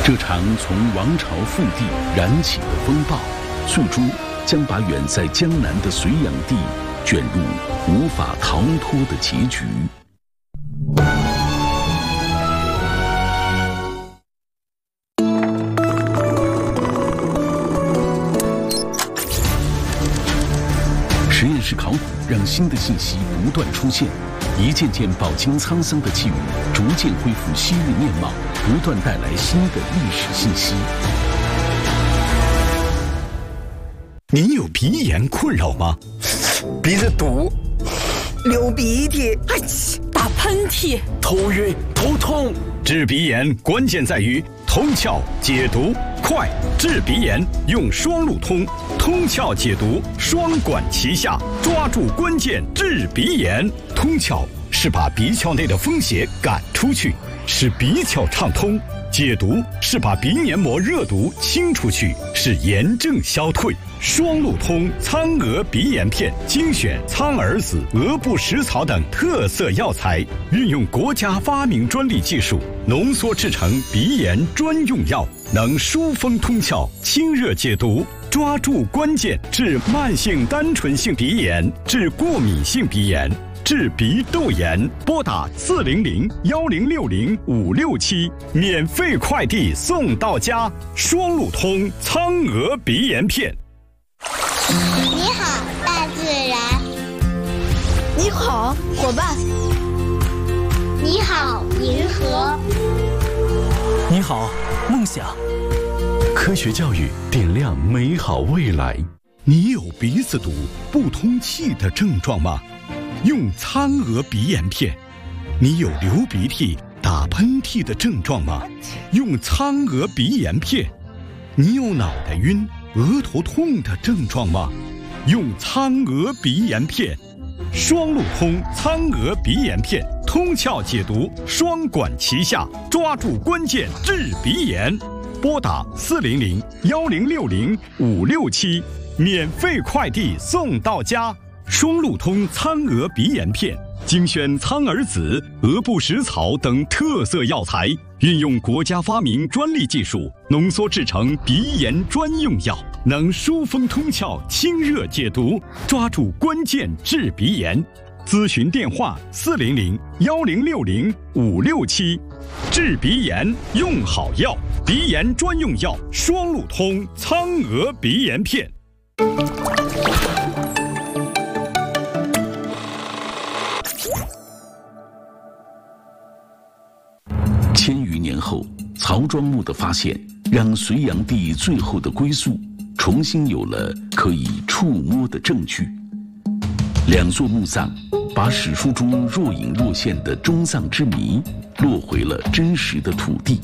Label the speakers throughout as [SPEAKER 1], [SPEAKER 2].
[SPEAKER 1] 这场从王朝腹地燃起的风暴，最终将把远在江南的隋炀帝卷入无法逃脱的结局。实验室考古让新的信息不断出现，一件件饱经沧桑的器物逐渐恢复昔日面貌，不断带来新的历史信息。
[SPEAKER 2] 您有鼻炎困扰吗？
[SPEAKER 3] 鼻子堵，流鼻涕，
[SPEAKER 4] 打喷嚏，
[SPEAKER 3] 头晕头痛。
[SPEAKER 2] 治鼻炎关键在于通窍解毒快，治鼻炎用双路通，通窍解毒双管齐下，抓住关键治鼻炎。通窍是把鼻窍内的风邪赶出去，使鼻窍畅通；解毒是把鼻黏膜热毒清出去，使炎症消退。双路通苍鹅鼻炎片精选苍耳子、鹅不食草等特色药材，运用国家发明专利技术浓缩制成鼻炎专用药，能疏风通窍、清热解毒，抓住关键治慢性单纯性鼻炎、治过敏性鼻炎、治鼻窦炎。拨打400-1060-567，免费快递送到家。双路通苍鹅鼻炎片。
[SPEAKER 5] 你好，大自然。
[SPEAKER 4] 你好，伙伴。
[SPEAKER 5] 你好，银河。
[SPEAKER 6] 你好，梦想。
[SPEAKER 1] 科学教育点亮美好未来。
[SPEAKER 2] 你有鼻子堵、不通气的症状吗？用苍鹅鼻炎片。你有流鼻涕、打喷嚏的症状吗？用苍鹅鼻炎片。你有脑袋晕、额头痛的症状吗？用苍鹅鼻炎片。双路通苍鹅鼻炎片，通窍解毒双管齐下，抓住关键治鼻炎。拨打400-1060-567，免费快递送到家。双路通苍鹅鼻炎片精选苍耳子、鹅不食草等特色药材，运用国家发明专利技术浓缩制成鼻炎专用药，能疏风通窍、清热解毒，抓住关键治鼻炎。咨询电话400-1060-567。治鼻炎用好药，鼻炎专用药双路通苍鹅鼻炎片。
[SPEAKER 1] 千余年后，曹庄墓的发现让隋炀帝最后的归宿重新有了可以触摸的证据。两座墓葬把史书中若隐若现的中藏之谜落回了真实的土地。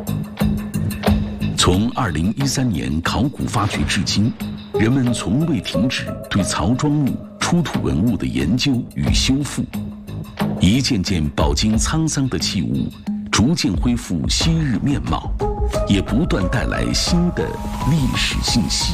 [SPEAKER 1] 从2013年考古发掘至今，人们从未停止对曹庄墓出土文物的研究与修复。一件件饱经沧桑的器物逐渐恢复昔日面貌，也不断带来新的历史信息。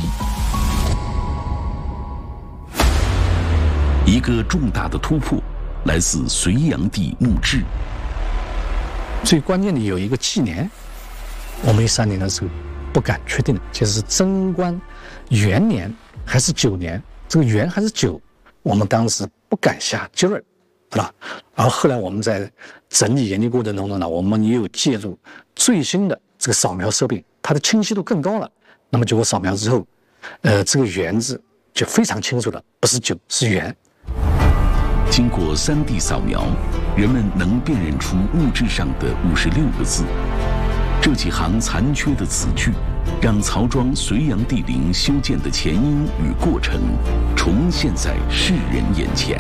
[SPEAKER 1] 一个重大的突破来自隋炀帝墓志。
[SPEAKER 6] 最关键的有一个纪年，我们13年的时候不敢确定，就是贞观元年还是9年，这个元还是9，我们当时不敢下结论，对吧？然后后来我们在整理研究过程当中呢，我们也有借助最新的这个扫描设备，它的清晰度更高了。那么结果扫描之后，这个元字就非常清楚了，不是9，是元。
[SPEAKER 1] 经过3D 扫描，人们能辨认出墓志上的56个字。这几行残缺的词句，让曹庄隋炀帝陵修建的前因与过程重现在世人眼前。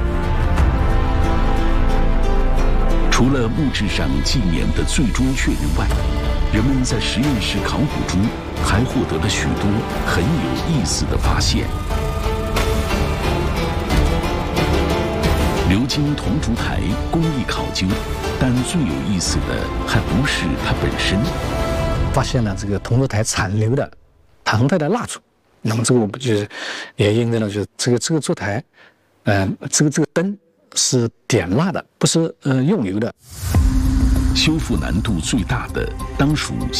[SPEAKER 1] 除了墓志上纪年的最终确认外，人们在实验室考古中还获得了许多很有意思的发现。鎏金铜烛台工艺考究，但最有意思的还不是它本身。
[SPEAKER 6] 发现了这个铜烛台残留的唐代的蜡烛，那么这个我们就是也印证了，就是这个烛台，这个灯是点蜡的，不是用油的。
[SPEAKER 1] 修复难度最大的当属